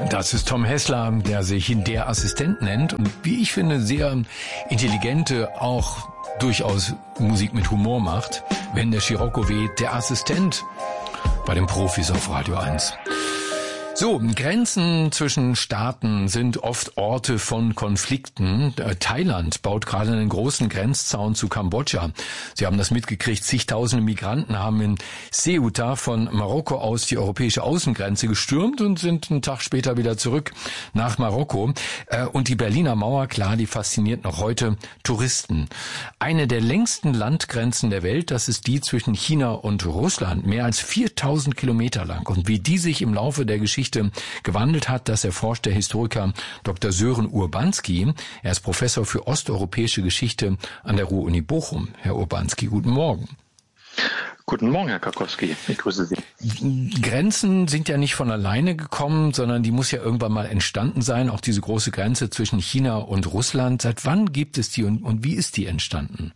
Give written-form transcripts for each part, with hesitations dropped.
Das ist Tom Hessler, der sich Der Assistent nennt und wie ich finde, sehr intelligente, auch durchaus Musik mit Humor macht. Wenn der Scirocco weht, der Assistent bei den Profis auf Radio 1. So, Grenzen zwischen Staaten sind oft Orte von Konflikten. Thailand baut gerade einen großen Grenzzaun zu Kambodscha. Sie haben das mitgekriegt, zigtausende Migranten haben in Ceuta von Marokko aus die europäische Außengrenze gestürmt und sind einen Tag später wieder zurück nach Marokko. Und die Berliner Mauer, klar, die fasziniert noch heute Touristen. Eine der längsten Landgrenzen der Welt, das ist die zwischen China und Russland, mehr als 4000 Kilometer lang. Und wie die sich im Laufe der Geschichte gewandelt hat, das erforscht der Historiker Dr. Sören Urbanski. Er ist Professor für osteuropäische Geschichte an der Ruhr-Uni Bochum. Herr Urbanski, guten Morgen. Guten Morgen, Herr Karkowski. Ich grüße Sie. Grenzen sind ja nicht von alleine gekommen, sondern die muss ja irgendwann mal entstanden sein, auch diese große Grenze zwischen China und Russland. Seit wann gibt es die und wie ist die entstanden?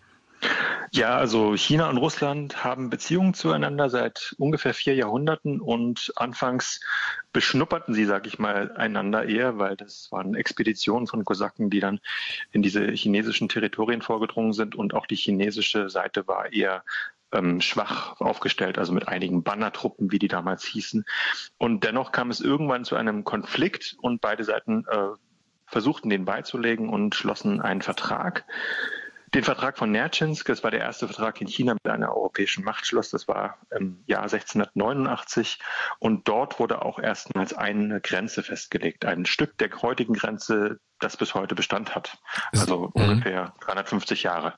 Ja, also China und Russland haben Beziehungen zueinander seit ungefähr 4 Jahrhunderten und anfangs beschnupperten sie, sag ich mal, einander eher, weil das waren Expeditionen von Kosaken, die dann in diese chinesischen Territorien vorgedrungen sind und auch die chinesische Seite war eher schwach aufgestellt, also mit einigen Bannertruppen, wie die damals hießen. Und dennoch kam es irgendwann zu einem Konflikt und beide Seiten versuchten den beizulegen und schlossen einen Vertrag. Den Vertrag von Nertschinsk, das war der erste Vertrag in China mit einer europäischen Macht schloss, das war im Jahr 1689 und dort wurde auch erstmals eine Grenze festgelegt, ein Stück der heutigen Grenze, das bis heute Bestand hat, also ungefähr 350 Jahre.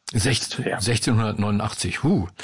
1689,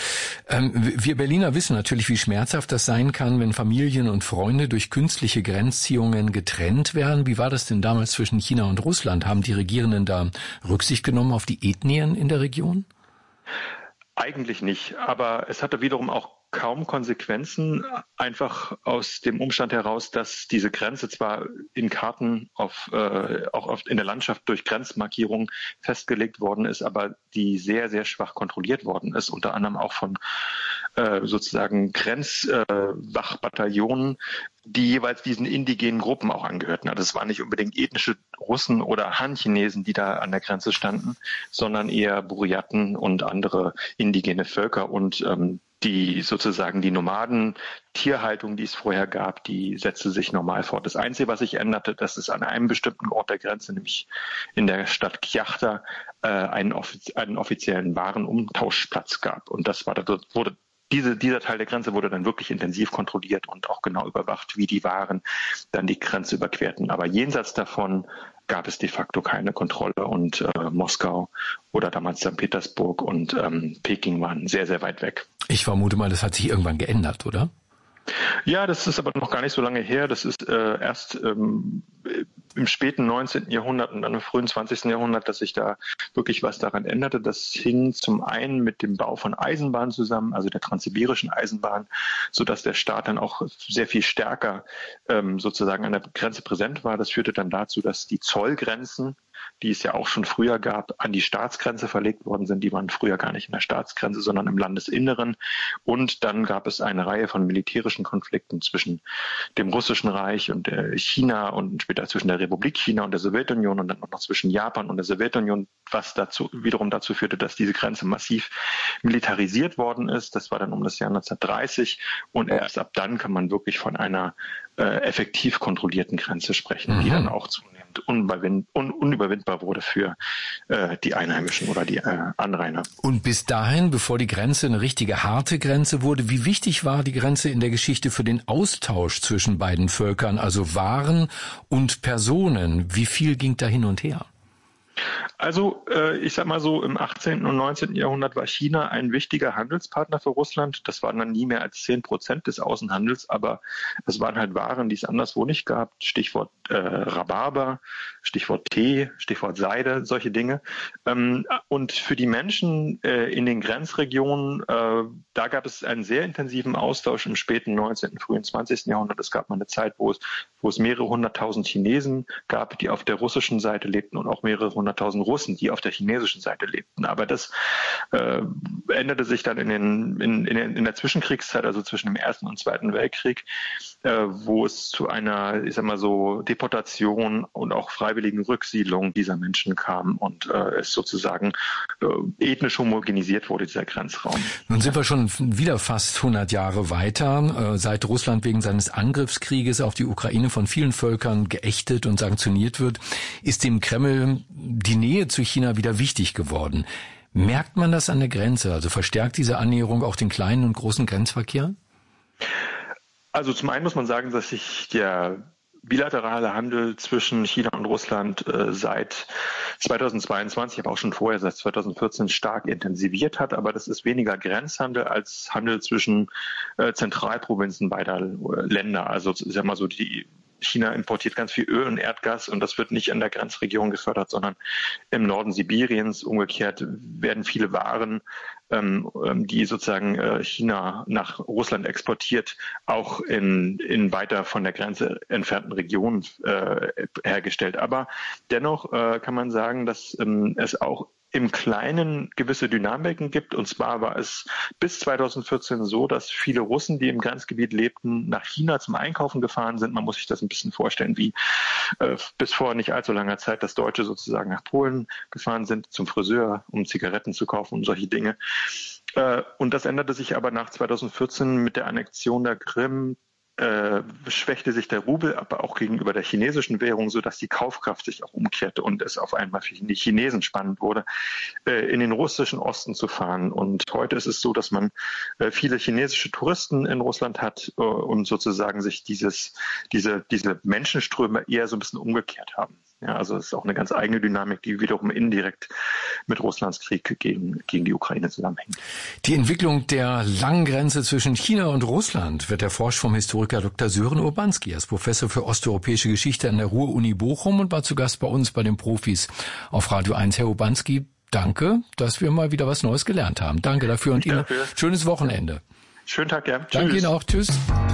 Wir Berliner wissen natürlich, wie schmerzhaft das sein kann, wenn Familien und Freunde durch künstliche Grenzziehungen getrennt werden. Wie war das denn damals zwischen China und Russland? Haben die Regierenden da Rücksicht genommen auf die Ethnien in der Region? Eigentlich nicht, aber es hatte wiederum auch kaum Konsequenzen, einfach aus dem Umstand heraus, dass diese Grenze zwar in Karten auch oft in der Landschaft durch Grenzmarkierungen festgelegt worden ist, aber die sehr, sehr schwach kontrolliert worden ist, unter anderem auch von sozusagen Grenzwachbataillonen, die jeweils diesen indigenen Gruppen auch angehörten. Also es waren nicht unbedingt ethnische Russen oder Han-Chinesen, die da an der Grenze standen, sondern eher Buryaten und andere indigene Völker und die sozusagen die Nomaden-Tierhaltung, die es vorher gab, die setzte sich normal fort. Das Einzige, was sich änderte, dass es an einem bestimmten Ort der Grenze, nämlich in der Stadt Kyakhta, einen offiziellen Warenumtauschplatz gab. Und das war dieser Teil der Grenze wurde dann wirklich intensiv kontrolliert und auch genau überwacht, wie die Waren dann die Grenze überquerten. Aber jenseits davon gab es de facto keine Kontrolle und Moskau oder damals St. Petersburg und Peking waren sehr, sehr weit weg. Ich vermute mal, das hat sich irgendwann geändert, oder? Ja, das ist aber noch gar nicht so lange her. Das ist erst im späten 19. Jahrhundert und dann im frühen 20. Jahrhundert, dass sich da wirklich was daran änderte. Das hing zum einen mit dem Bau von Eisenbahnen zusammen, also der transsibirischen Eisenbahn, sodass der Staat dann auch sehr viel stärker sozusagen an der Grenze präsent war. Das führte dann dazu, dass die Zollgrenzen, die es ja auch schon früher gab, an die Staatsgrenze verlegt worden sind. Die waren früher gar nicht in der Staatsgrenze, sondern im Landesinneren. Und dann gab es eine Reihe von militärischen Konflikten zwischen dem Russischen Reich und China und später zwischen der Republik China und der Sowjetunion und dann auch noch zwischen Japan und der Sowjetunion, was wiederum dazu führte, dass diese Grenze massiv militarisiert worden ist. Das war dann um das Jahr 1930 und erst ab dann kann man wirklich von einer effektiv kontrollierten Grenze sprechen, die dann auch zunehmend unüberwindbar wurde für die Einheimischen oder die Anrainer. Und bis dahin, bevor die Grenze eine richtige harte Grenze wurde, wie wichtig war die Grenze in der Geschichte für den Austausch zwischen beiden Völkern, also Waren und Personen? Wie viel ging da hin und her? Also ich sag mal so, im 18. und 19. Jahrhundert war China ein wichtiger Handelspartner für Russland. Das waren dann nie mehr als 10% des Außenhandels, aber es waren halt Waren, die es anderswo nicht gab. Stichwort Rhabarber, Stichwort Tee, Stichwort Seide, solche Dinge. Und für die Menschen in den Grenzregionen, da gab es einen sehr intensiven Austausch im späten 19., frühen 20. Jahrhundert. Es gab mal eine Zeit, wo es wo es mehrere 100.000 Chinesen gab, die auf der russischen Seite lebten und auch mehrere 100.000 Russen, die auf der chinesischen Seite lebten. Aber das änderte sich dann in der Zwischenkriegszeit, also zwischen dem Ersten und Zweiten Weltkrieg, wo es zu einer, ich sag mal so, Deportation und auch freiwilligen Rücksiedlung dieser Menschen kam und es sozusagen ethnisch homogenisiert wurde, dieser Grenzraum. Nun sind wir schon wieder fast 100 Jahre weiter, seit Russland wegen seines Angriffskrieges auf die Ukraine von vielen Völkern geächtet und sanktioniert wird, ist dem Kreml die Nähe zu China wieder wichtig geworden. Merkt man das an der Grenze? Also verstärkt diese Annäherung auch den kleinen und großen Grenzverkehr? Also zum einen muss man sagen, dass sich der bilaterale Handel zwischen China und Russland seit 2022, aber auch schon vorher, seit 2014 stark intensiviert hat. Aber das ist weniger Grenzhandel als Handel zwischen Zentralprovinzen beider Länder. Also ich sag mal so, China importiert ganz viel Öl und Erdgas und das wird nicht in der Grenzregion gefördert, sondern im Norden Sibiriens. Umgekehrt werden viele Waren, die sozusagen China nach Russland exportiert, auch in weiter von der Grenze entfernten Regionen hergestellt. Aber dennoch kann man sagen, dass es auch im Kleinen gewisse Dynamiken gibt. Und zwar war es bis 2014 so, dass viele Russen, die im Grenzgebiet lebten, nach China zum Einkaufen gefahren sind. Man muss sich das ein bisschen vorstellen, wie bis vor nicht allzu langer Zeit, dass Deutsche sozusagen nach Polen gefahren sind, zum Friseur, um Zigaretten zu kaufen und solche Dinge. Und das änderte sich aber nach 2014 mit der Annexion der Krim. Schwächte sich der Rubel, aber auch gegenüber der chinesischen Währung, sodass die Kaufkraft sich auch umkehrte und es auf einmal für die Chinesen spannend wurde, in den russischen Osten zu fahren. Und heute ist es so, dass man viele chinesische Touristen in Russland hat und sozusagen sich diese Menschenströme eher so ein bisschen umgekehrt haben. Ja, also es ist auch eine ganz eigene Dynamik, die wiederum indirekt mit Russlands Krieg gegen die Ukraine zusammenhängt. Die Entwicklung der langen Grenze zwischen China und Russland wird erforscht vom Historiker Dr. Sören Urbanski. Er ist Professor für osteuropäische Geschichte an der Ruhr-Uni Bochum und war zu Gast bei uns bei den Profis auf Radio 1. Herr Urbanski, danke, dass wir mal wieder was Neues gelernt haben. Danke dafür und Ihnen schönes Wochenende. Schönen Tag, ja. Danke Ihnen auch. Tschüss.